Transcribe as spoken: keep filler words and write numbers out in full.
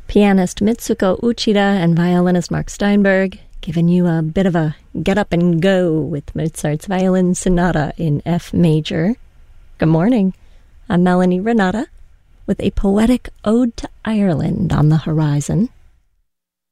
Pianist Mitsuko Uchida and violinist Mark Steinberg, giving you a bit of a get up and go with Mozart's Violin Sonata in F major. Good morning. I'm Melanie Renata with a poetic ode to Ireland on the horizon.